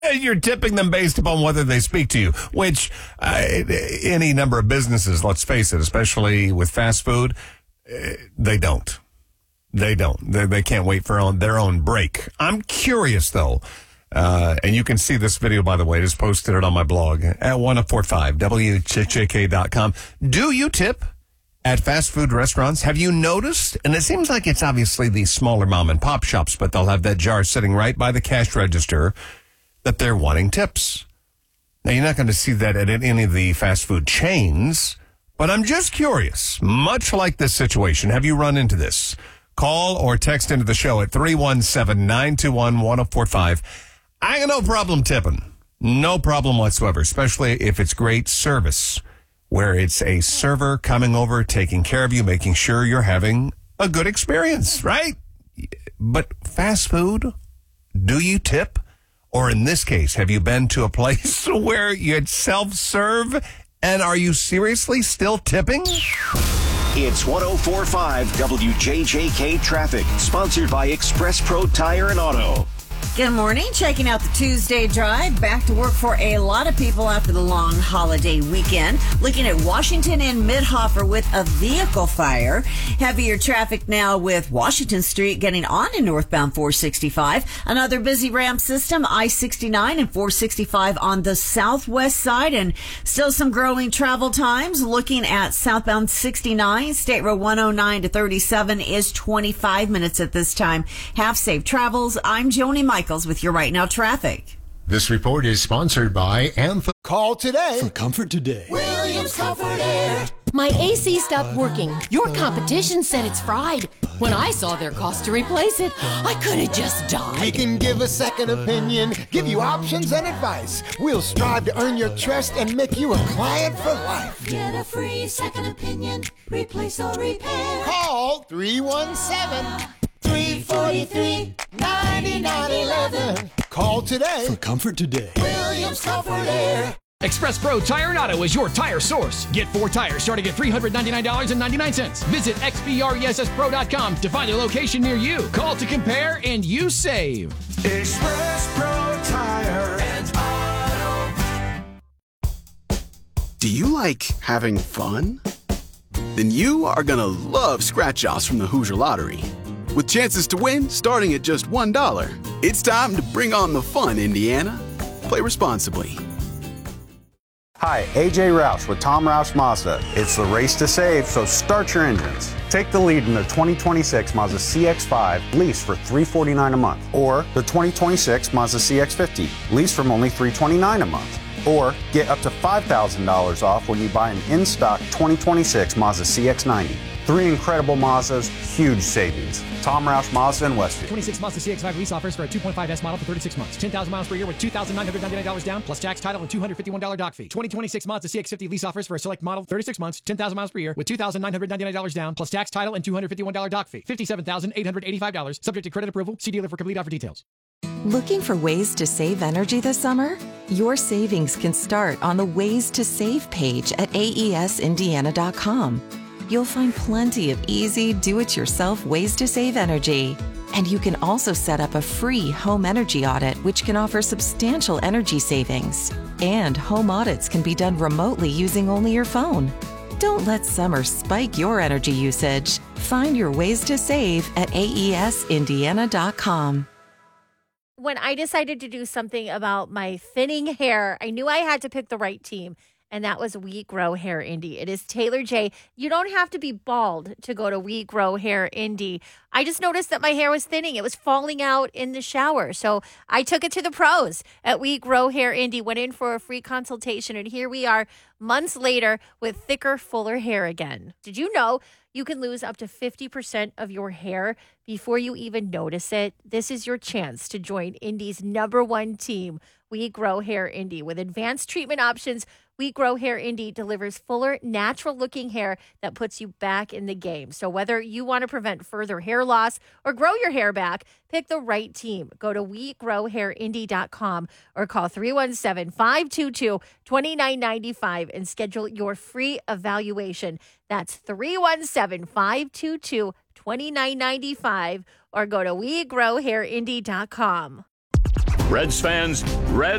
You're tipping them based upon whether they speak to you, which any number of businesses, let's face it, especially with fast food, they don't. They don't. They can't wait for their own break. I'm curious, though, and you can see this video, by the way. I just posted it on my blog at 1045wjjk.com. Do you tip at fast food restaurants? Have you noticed? And it seems like it's obviously these smaller mom and pop shops, but they'll have that jar sitting right by the cash register that they're wanting tips. Now, you're not going to see that at any of the fast food chains, but I'm just curious, much like this situation, have you run into this? Call or text into the show at 317-921-1045. I got no problem tipping. No problem whatsoever, especially if it's great service, where it's a server coming over, taking care of you, making sure you're having a good experience, right? But fast food, do you tip? Or in this case, have you been to a place where you self-serve? And are you seriously still tipping? It's 104.5 WJJK Traffic, sponsored by Express Pro Tire and Auto. Good morning. Checking out the Tuesday drive. Back to work for a lot of people after the long holiday weekend. Looking at Washington and Midhofer with a vehicle fire. Heavier traffic now with Washington Street getting on in northbound 465. Another busy ramp system, I-69 and 465 on the southwest side. And still some growing travel times. Looking at southbound 69, State Road 109 to 37 is 25 minutes at this time. Have safe travels. I'm Joni Michaels with your Right Now traffic. This report is sponsored by Anthem. Call today for Comfort Today. Williams Comfort Air. My AC stopped working. Your competition said it's fried. When I saw their cost to replace it, I could have just died. We can give a second opinion, give you options and advice. We'll strive to earn your trust and make you a client for life. Get a free second opinion. Replace or repair. Call 317-343-9911. Call today for Comfort Today. Williams Comfort Air. Express Pro Tire and Auto is your tire source. Get 4 tires starting at $399.99. Visit xpresspro.com to find a location near you. Call to compare and you save. Express Pro Tire and Auto. Do you like having fun? Then you are gonna love scratch-offs from the Hoosier Lottery. With chances to win starting at just $1. It's time to bring on the fun, Indiana. Play responsibly. Hi, AJ Roush with Tom Roush Mazda. It's the race to save, so start your engines. Take the lead in the 2026 Mazda CX-5 lease for $349 a month, or the 2026 Mazda CX-50 lease from only $329 a month. Or get up to $5,000 off when you buy an in-stock 2026 Mazda CX-90. 3 incredible Mazdas, huge savings. Tom Roush Mazda in Westview. 26 Mazda CX-5 lease offers for a 2.5S model for 36 months. 10,000 miles per year with $2,999 down, plus tax, title, and $251 doc fee. 2026 Mazda CX-50 lease offers for a select model, 36 months, 10,000 miles per year with $2,999 down, plus tax, title, and $251 doc fee. $57,885, subject to credit approval. See dealer for complete offer details. Looking for ways to save energy this summer? Your savings can start on the Ways to Save page at aesindiana.com. You'll find plenty of easy, do-it-yourself ways to save energy. And you can also set up a free home energy audit, which can offer substantial energy savings. And home audits can be done remotely using only your phone. Don't let summer spike your energy usage. Find your ways to save at aesindiana.com. When I decided to do something about my thinning hair, I knew I had to pick the right team. And that was We Grow Hair Indie. It is Taylor J. You don't have to be bald to go to We Grow Hair Indie. I just noticed that my hair was thinning. It was falling out in the shower. So I took it to the pros at We Grow Hair Indie, went in for a free consultation, and here we are months later with thicker, fuller hair again. Did you know you can lose up to 50% of your hair before you even notice it? This is your chance to join Indie's #1 team, We Grow Hair Indie. With advanced treatment options, We Grow Hair Indie delivers fuller, natural-looking hair that puts you back in the game. So whether you want to prevent further hair loss or grow your hair back, pick the right team. Go to WeGrowHairIndie.com or call 317-522-2995 and schedule your free evaluation. That's 317-522-2995 or go to WeGrowHairIndie.com. Reds fans, Reds